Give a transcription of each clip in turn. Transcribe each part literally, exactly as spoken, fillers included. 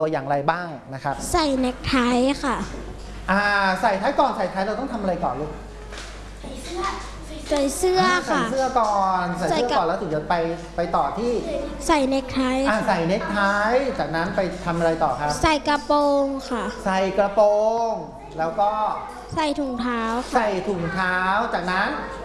ตัวอย่างไรบ้างนะครับใส่เนคไทค่ะอ่าใส่ท้ายก่อนใส่ท้ายเราต้องทำอะไรก่อนลูกใส่เสื้อค่ะใส่เสื้อก่อนใส่เสื้อก่อนแล้วถึงจะไปไปต่อที่ใส่เนคไทอ่าใส่เนคไทจากนั้นไปทำอะไรต่อครับใส่กระโปรงค่ะใส่กระโปรงแล้วก็ใส่ถุงเท้าใส่ถุงเท้าจากนั้น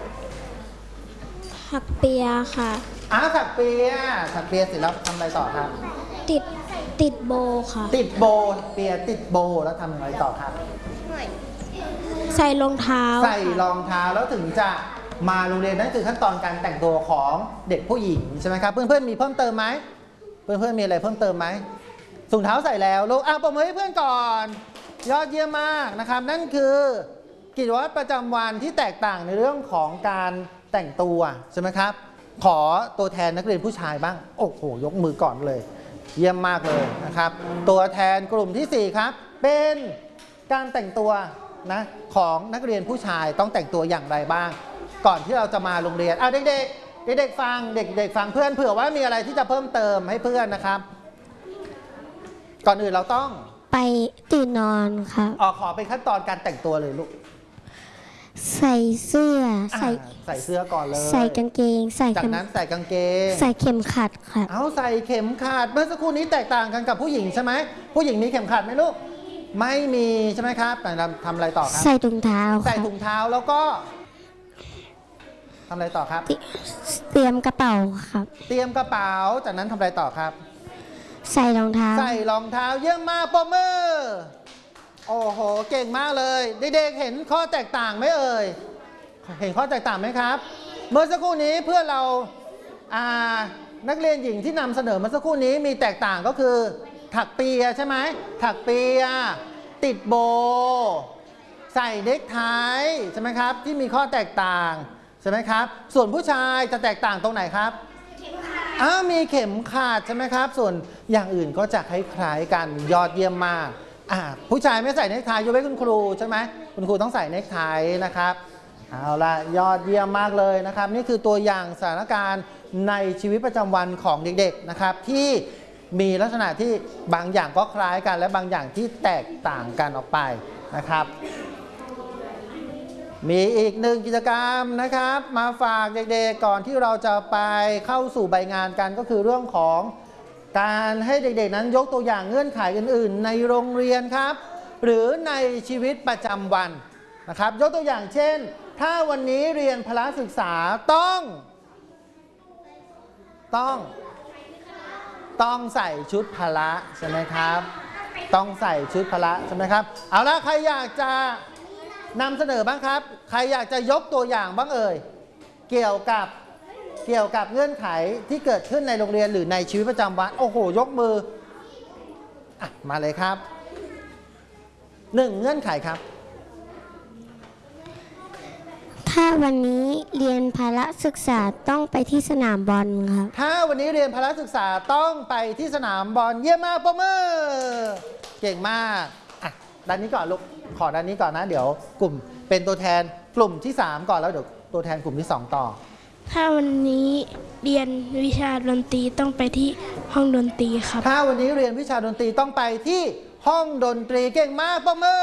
ถักเปียค่ะอ่าถักเปียถักเปียเสร็จแล้วทำอะไรต่อครับติดติดโบค่ะติดโบเปียติดโบแล้วทำอะไรต่อครับใส่รองเท้าใส่รองเท้าแล้วถึงจะมาโรงเรียนนั่นคือขั้นตอนการแต่งตัวของเด็กผู้หญิงใช่ไหมครับเพื่อนๆมีเพิ่มเติมไหมเพื่อนๆมีอะไรเพิ่มเติมไหมถุงเท้าใส่แล้วลูกอ่ะปรบมือให้เพื่อนก่อนยอดเยี่ยมมากนะครับนั่นคือกิจวัตรประจำวันที่แตกต่างในเรื่องของการแต่งตัวใช่ไหมครับขอตัวแทนนักเรียนผู้ชายบ้างโอ้โหยกมือก่อนเลยเยี่ยมมากเลยนะครับตัวแทนกลุ่มที่สี่ครับเป็นการแต่งตัวนะของนักเรียนผู้ชายต้องแต่งตัวอย่างไรบ้างก่อนที่เราจะมาโรงเรียนอ่ะเด็กๆเด็กๆฟังเด็กๆฟังเพื่อนเผื่อว่ามีอะไรที่จะเพิ่มเติมให้เพื่อนนะครับก่อนอื่นเราต้องไปตื่นนอนครับอ๋อขอเป็นขั้นตอนการแต่งตัวเลยลูกใส่เสื้อใส่ใส่เสื้อก่อนเลยใส่กางเกงใส่จากนั้นใส่กางเกงใส่เข็มขัดค่ะเอาใส่เข็มขัดเมื่อสักครู่นี้แตกต่างกันกับผู้หญิงใช่ไหมผู้หญิงมีเข็มขัดไหมลูกไม่มีใช่ไหมครับแต่ทำอะไรต่อครับใส่ถุงเท้าใส่ถุงเท้าแล้วก็ทำอะไรต่อครับเตรียมกระเป๋าครับเตรียมกระเป๋าจากนั้นทำอะไรต่อครับใส่รองเท้าใส่รองเท้าเยี่ยมมากปรบมือโอ้โหเก่งมากเลยเด็กๆเห็นข้อแตกต่างไหมเอ่ยเห็นข้อแตกต่างไหมครับเมื่อสักครู่นี้เพื่อนเราอ่านักเรียนหญิงที่นำเสนอเมื่อสักครู่นี้มีแตกต่างก็คือถักเปียใช่ไหมถักเปียติดโบใส่เนคไทใช่ไหมครับที่มีข้อแตกต่างใช่ไหมครับส่วนผู้ชายจะแตกต่างตรงไหนครับอ้าวมีเข็มขัดใช่ไหมครับส่วนอย่างอื่นก็จะคล้ายๆกันยอดเยี่ยมมากอ่าผู้ชายไม่ใส่เนคไทยกเว้นคุณครูใช่ไหมคุณครูต้องใส่เนคไทนะครับเอาละยอดเยี่ยมมากเลยนะครับนี่คือตัวอย่างสถานการณ์ในชีวิตประจำวันของเด็กๆนะครับที่มีลักษณะที่บางอย่างก็คล้ายกันและบางอย่างที่แตกต่างกันออกไปนะครับมีอีกหนึ่งกิจกรรมนะครับมาฝากเด็กๆก่อนที่เราจะไปเข้าสู่ใบงานกันก็คือเรื่องของการให้เด็กๆนั้นยกตัวอย่างเงื่อนไขอื่นๆในโรงเรียนครับหรือในชีวิตประจำวันนะครับยกตัวอย่างเช่นถ้าวันนี้เรียนพละศึกษาต้องต้องต้องใส่ชุดพละใช่ไหมครับต้องใส่ชุดพละใช่ไหมครับเอาละใครอยากจะนำเสนอบ้างครับใครอยากจะยกตัวอย่างบ้างเอ่ยเกี่ยวกับเกี่ยวกับเงื่อนไขที่เกิดขึ้นในโรงเรียนหรือในชีวิตประจำวันโอ้โหยกมืออ่ะมาเลยครับหนึ่งเงื่อนไขครับถ้าวันนี้เรียนพละศึกษาต้องไปที่สนามบอลครับถ้าวันนี้เรียนพละศึกษาต้องไปที่สนามบอลเยี่ยมมากปรบมือเก่งมากอ่ะด้านนี้ก่อนลูกขอด้านนี้ก่อนนะเดี๋ยวกลุ่มเป็นตัวแทนกลุ่มที่สามก่อนแล้วเดี๋ยวตัวแทนกลุ่มที่สองต่อถ้าวันนี้เรียนวิชาดนตรีต้องไปที่ห้องดนตรีครับถ้าวันนี้เรียนวิชาดนตรีต้องไปที่ห้องดนตรีเก่งมากปรบมือ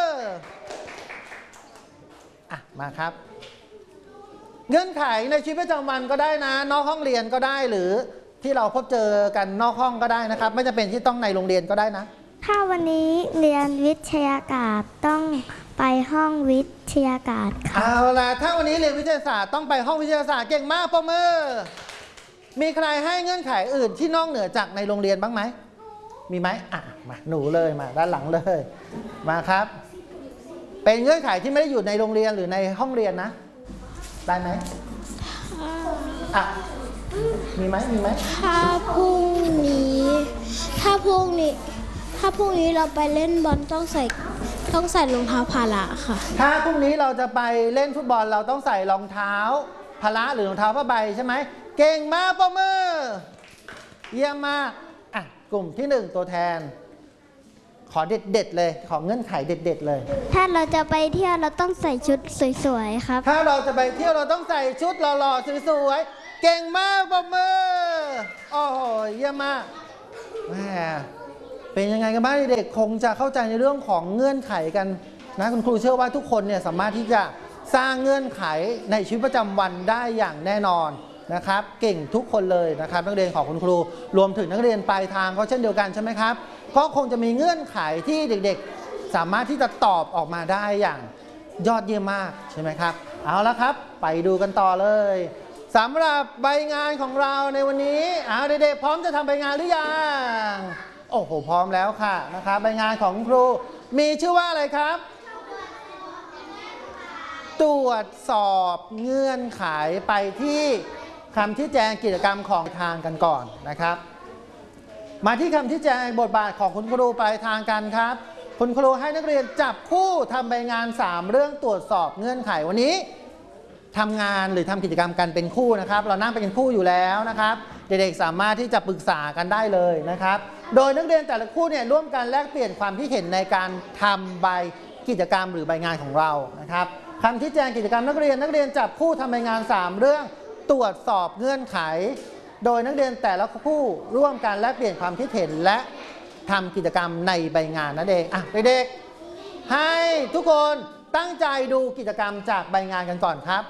อ่ะมาครับเงื่อนไขในชีวิตประจำวันก็ได้นะนอกห้องเรียนก็ได้หรือที่เราพบเจอกันนอกห้องก็ได้นะครับไม่จำเป็นที่ต้องในโรงเรียนก็ได้นะถ้าวันนี้เรียนวิทยาศาสตร์ต้องไปห้องวิทยาศาสตร์ค่ะเอาล่ะถ้าวันนี้เรียนวิทยาศาสตร์ต้องไปห้องวิทยาศาสตร์เก่งมากปรบมือมีใครให้เงื่อนไขอื่นที่นอกเหนือจากในโรงเรียนบ้างไหมมีไหมอ่ะมาหนูเลยมาด้านหลังเลยมาครับเป็นเงื่อนไขที่ไม่ได้อยู่ในโรงเรียนหรือในห้องเรียนนะได้ไหมอ่ะมีไหมมีไหมถ้าพรุ่งนี้ถ้าพรุ่งนี้ถ้าพรุ่งนี้เราไปเล่นบอลต้องใส่ต้องใส่รองเท้าพละค่ะถ้าพรุ่งนี้เราจะไปเล่นฟุตบอลเราต้องใส่รองเท้าพละหรือรองเท้าผ้าใบใช่ไหมเก่งมากปรบมือเยี่ยมมากอ่ะกลุ่มที่หนึ่งตัวแทนขอเด็ดๆเลยขอเงื่อนไขเด็ดๆเลยถ้าเราจะไปเที่ยวเราต้องใส่ชุดสวยๆครับถ้าเราจะไปเที่ยวเราต้องใส่ชุดหล่อๆสวยๆเก่งมากปรบมือโอ้โหเยี่ยมมากแหมเป็นยังไงกันบ้างเด็กๆคงจะเข้าใจในเรื่องของเงื่อนไขกันนะคุณครูเชื่อว่าทุกคนเนี่ยสามารถที่จะสร้างเงื่อนไขในชีวิตประจำวันได้อย่างแน่นอนนะครับเก่งทุกคนเลยนะครับนักเรียนของคุณครูรวมถึงนักเรียนปลายทางก็เช่นเดียวกันใช่ไหมครับก็คงจะมีเงื่อนไขที่เด็กๆสามารถที่จะตอบออกมาได้อย่างยอดเยี่ยมมากใช่ไหมครับเอาละครับไปดูกันต่อเลยสำหรับใบงานของเราในวันนี้เอาเด็กๆพร้อมจะทำใบงานหรือยังโอ้โหพร้อมแล้วค่ะนะครับใบงานของครูมีชื่อว่าอะไรครับตรวจสอบเงื่อนไขไปที่คำชี้แจงกิจกรรมของทางกันก่อนนะครับมาที่คำชี้แจงบทบาทของคุณครูปลายทางกันครับคุณครูให้นักเรียนจับคู่ทำใบงานสามเรื่องตรวจสอบเงื่อนไขวันนี้ทำงานหรือทำกิจกรรมกันเป็นคู่นะครับเรานั่งเป็นคู่อยู่แล้วนะครับเด็กๆสามารถที่จะปรึกษากันได้เลยนะครับโดยนักเรียนแต่ละคู่เนี่ยร่วมกันแลกเปลี่ยนความคิดเห็นในการทำใบกิจกรรมหรือใบงานของเรานะครับคำชี้แจงกิจกรรมนักเรียนนักเรียนจับคู่ทำใบงานสามเรื่องตรวจสอบเงื่อนไขโดยนักเรียนแต่ละคู่ร่วมกันแลกเปลี่ยนความคิดเห็นและทำกิจกรรมในใบงานนั่นเองอ่ะเด็กๆให้ทุกคนตั้งใจดูกิจกรรมจากใบงานกันก่อนครับ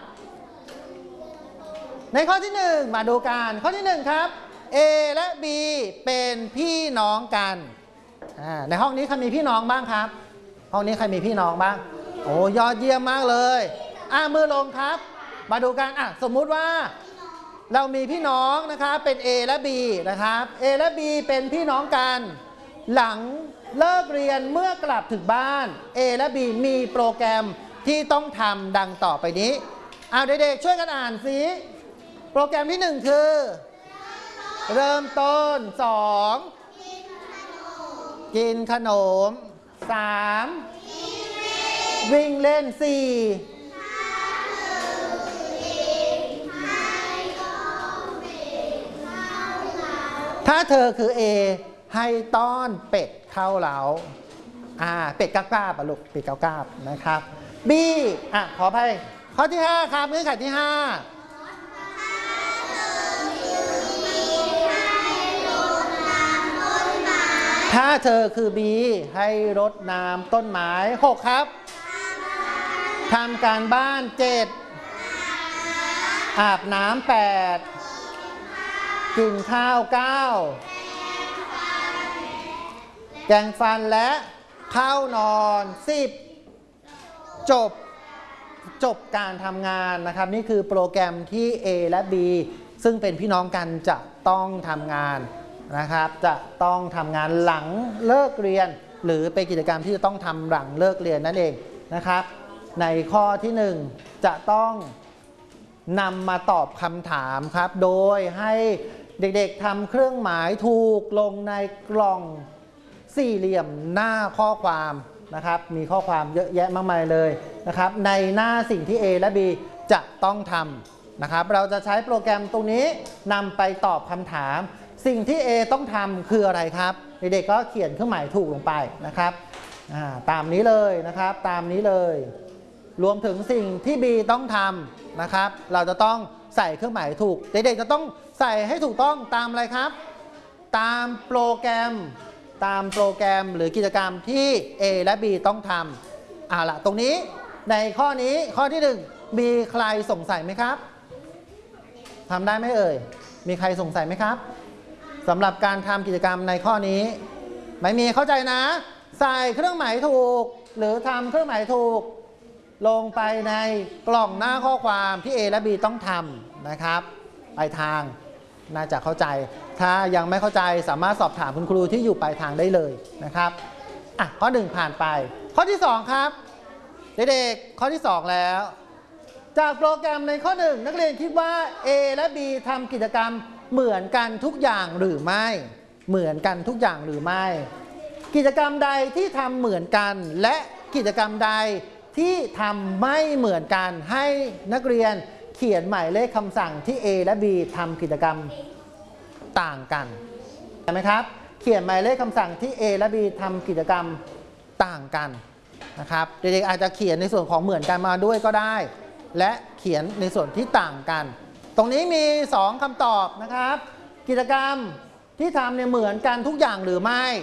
ในข้อที่หนึ่งมาดูกันข้อที่หนึ่งครับ A และ B เป็นพี่น้องกันในห้องนี้ใครมีพี่น้องบ้างครับห้องนี้ใครมีพี่น้องบ้างโอ้ยอดเยี่ยมมากเลยอ่ะมือลงครับมาดูกันอ่ะสมมุติว่าเรามีพี่น้องนะครับเป็น A และ B นะครับ A และ B เป็นพี่น้องกันหลังเลิกเรียนเมื่อกลับถึงบ้าน A และ B มีโปรแกรมที่ต้องทำดังต่อไปนี้เอาเด็กๆช่วยกันอ่านสิโปรแกรมที่หนึ่งคือเริ่มต้นสองกินขนมสามวิ่งเล่นสี่ถ้าเธอคือ A ให้ต้อนเป็ดเข้าเล้าอ่าเป็ดก้าวๆปะลูกเป็ดก้าวๆนะครับ B อ่ะขออภัยข้อที่ห้าครับเงื่อนไขที่ห้าถ้าเธอคือ B ให้รดน้ำต้นไม้หกครับทำการบ้านเจ็ดอาบน้ำแปดกินข้าวเก้าแกงฟันและเข้านอนสิบจบจบการทำงานนะครับนี่คือโปรแกรมที่ A และ B ซึ่งเป็นพี่น้องกันจะต้องทำงานนะครับจะต้องทำงานหลังเลิกเรียนหรือเป็นกิจกรรมที่จะต้องทำหลังเลิกเรียนนั่นเองนะครับในข้อที่หนึ่งจะต้องนำมาตอบคำถามครับโดยให้เด็กๆทำเครื่องหมายถูกลงในกล่องสี่เหลี่ยมหน้าข้อความนะครับมีข้อความเยอะแยะมากมายเลยนะครับในหน้าสิ่งที่ A และ B จะต้องทำนะครับเราจะใช้โปรแกรมตรงนี้นำไปตอบคำถามสิ่งที่ A ต้องทำคืออะไรครับเด็กๆก็เขียนเครื่องหมายถูกลงไปนะครับตามนี้เลยนะครับตามนี้เลยรวมถึงสิ่งที่ B ต้องทำนะครับเราจะต้องใส่เครื่องหมายถูกเด็กๆจะต้องใส่ให้ถูกต้องตามอะไรครับตามโปรแกรมตามโปรแกรมหรือกิจกรรมที่ A และ B ต้องทำอ่าละตรงนี้ในข้อนี้ข้อที่หนึ่งมีใครสงสัยไหมครับทำได้ไหมเอ่ยมีใครสงสัยไหมครับสำหรับการทำกิจกรรมในข้อนี้ไม่มีเข้าใจนะใส่เครื่องหมายถูกหรือทำเครื่องหมายถูกลงไปในกล่องหน้าข้อความที่ A และ B ต้องทำนะครับปลายทางน่าจะเข้าใจถ้ายังไม่เข้าใจสามารถสอบถามคุณครูที่อยู่ปลายทางได้เลยนะครับอ่ะข้อหนึ่งผ่านไปข้อที่สองครับเด็กๆข้อที่สองแล้วจากโปรแกรมในข้อหนึ่งนักเรียนคิดว่า A และ B ทำกิจกรรมเหมือนกันทุกอย่างหรือไม่เหมือนกันทุกอย่างหรือไม่กิจกรรมใดที่ทำเหมือนกันและกิจกรรมใดที่ทำไม่เหมือนกันให้นักเรียนเขียนหมายเลขคำสั่งที่ A และ B ทำกิจกรรมต่างกันใช่ไหมครับเขียนหมายเลขคำสั่งที่ A และ B ทำกิจกรรมต่างกันนะครับเด็กๆอาจจะเขียนในส่วนของเหมือนกันมาด้วยก็ได้และเขียนในส่วนที่ต่างกันตรงนี้มีสองคำตอบนะครับกิจกรรมที่ทำเนี่ยเหมือนกันทุกอย่างหรือไม่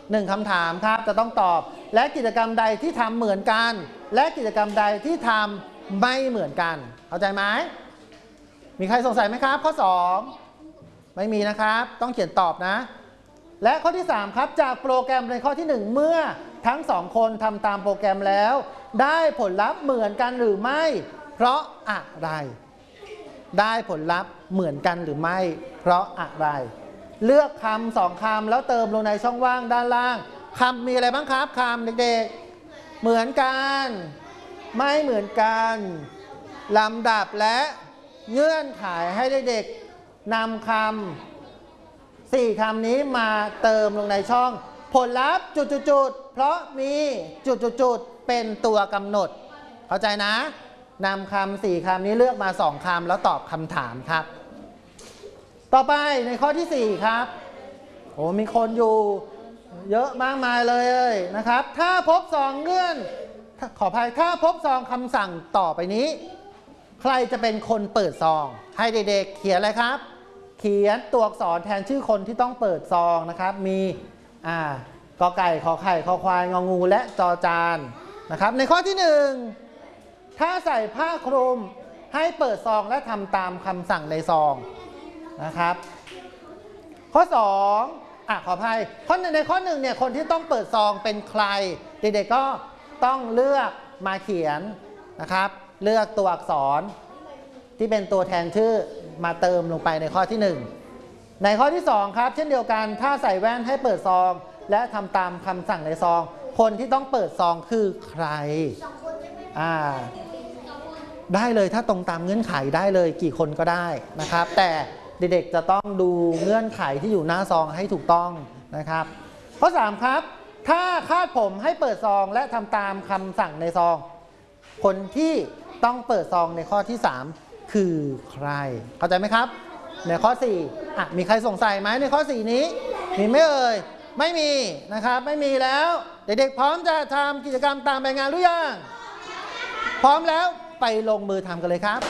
หนึ่งคำถามครับจะต้องตอบและกิจกรรมใดที่ทำเหมือนกันและกิจกรรมใดที่ทำไม่เหมือนกันเข้าใจไหมมีใครสงสัยไหมครับข้อสองไม่มีนะครับต้องเขียนตอบนะและข้อที่สามครับจากโปรแกรมในข้อที่หนึ่งเมื่อทั้งสองคนทำตามโปรแกรมแล้วได้ผลลัพธ์เหมือนกันหรือไม่เพราะอะไรได้ผลลัพธ์เหมือนกันหรือไม่เพราะอะไรเลือกคำสองคำแล้วเติมลงในช่องว่างด้านล่างคำมีอะไรบ้างครับคำเด็กๆเหมือนกันไม่เหมือนกันลำดับและเงื่อนไขให้เด็กๆนำคำสี่คำนี้มาเติมลงในช่องผลลัพธ์จุดๆๆเพราะมีจุดๆๆเป็นตัวกำหนดเข้าใจนะนำคำสี่คำนี้เลือกมาสองคำแล้วตอบคำถามครับต่อไปในข้อที่สี่ครับโอ้มีคนอยู่เยอะมากมายเลยนะครับถ้าพบซองเงื่อนขออภัยถ้าพบซองคำสั่งต่อไปนี้ใครจะเป็นคนเปิดซองให้เด็กๆเขียนอะไรครับเขียนตัวอักษรแทนชื่อคนที่ต้องเปิดซองนะครับมีอ่ากอไก่ขอไข่คอควายงองูและจอจานนะครับในข้อที่หนึ่งถ้าใส่ผ้าคลุมให้เปิดซองและทำตามคำสั่งในซองนะครับข้อสองอ่ะขออภัยข้อหนึ่งในข้อหนึ่งเนี่ยคนที่ต้องเปิดซองเป็นใครเด็กๆก็ต้องเลือกมาเขียนนะครับเลือกตัวอักษรที่เป็นตัวแทนชื่อมาเติมลงไปในข้อที่หนึ่งในข้อที่สองครับเช่นเดียวกันถ้าใส่แว่นให้เปิดซองและทำตามคำสั่งในซองคนที่ต้องเปิดซองคือใครอ่าได้เลยถ้าตรงตามเงื่อนไขได้เลยกี่คนก็ได้นะครับแต่เด็กๆจะต้องดูเงื่อนไขที่อยู่หน้าซองให้ถูกต้องนะครับข้อสามครับถ้าคาดผมให้เปิดซองและทำตามคำสั่งในซองคนที่ต้องเปิดซองในข้อที่สามคือใครเข้าใจไหมครับในข้อสี่อ่ะมีใครสงสัยไหมในข้อสี่นี้มีไหมเอ่ยไม่มีนะครับไม่มีแล้วเด็กๆพร้อมจะทำกิจกรรมตามใบงานหรือยังพร้อมแล้วไปลงมือทำกันเลยครับ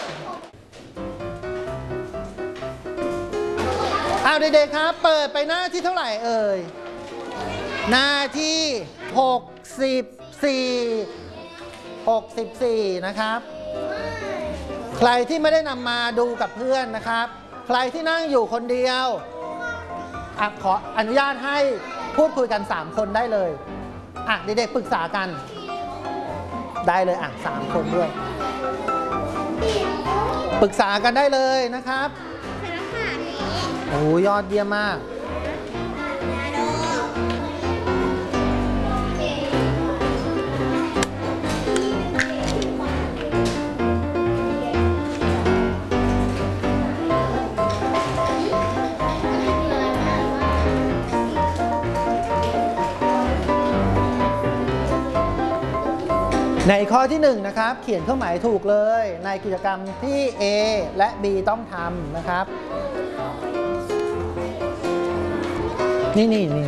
อ้าวเด็กๆครับเปิดไปหน้าที่เท่าไหร่เอ่ยหน้าที่หกสิบสี่ หกสิบสี่นะครับใครที่ไม่ได้นำมาดูกับเพื่อนนะครับใครที่นั่งอยู่คนเดียวอ่ะขออนุญาตให้พูดคุยกันสามคนได้เลยอ่ะเด็กๆปรึกษากันได้เลยอ่ะสามคนด้วยปรึกษากันได้เลยนะครับโอ้ยอดเยี่ยมมากในข้อที่หนึ่งนะครับเขียนเครื่องหมายถูกเลยในกิจกรรมที่ A และ B ต้องทำนะครับนี่นี่นี่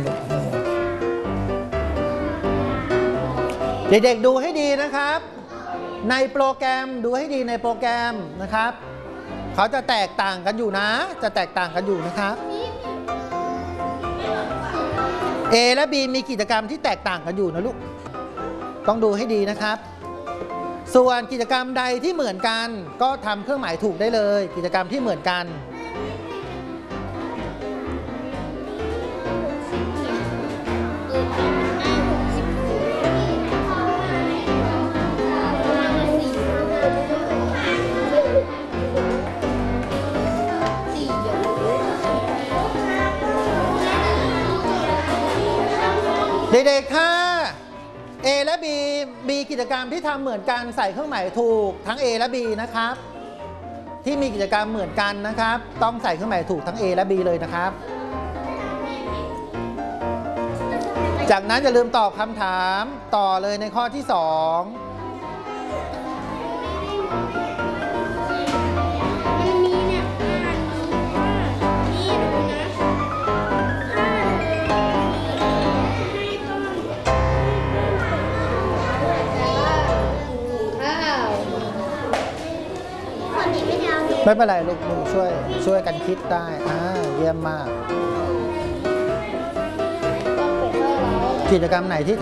เด็กๆดูให้ดีนะครับในโปรแกรมดูให้ดีในโปรแกรมนะครับเขาจะแตกต่างกันอยู่นะจะแตกต่างกันอยู่นะครับ A และ B มีกิจกรรมที่แตกต่างกันอยู่นะลูกต้องดูให้ดีนะครับส่วนกิจกรรมใดที่เหมือนกันก็ทำเครื่องหมายถูกได้เลยกิจกรรมที่เหมือนกันเด็กๆถ้า A และ B มีกิจกรรมที่ทำเหมือนกันใส่เครื่องหมายถูกทั้ง A และ B นะครับที่มีกิจกรรมเหมือนกันนะครับต้องใส่เครื่องหมายถูกทั้ง A และ B เลยนะครับจากนั้นอย่าลืมตอบคำถามต่อเลยในข้อที่สองไม่เป็นไรลูกหนูช่วยช่วยกันคิดได้อ่าเยี่ยมมากกิจกรรมไหนที่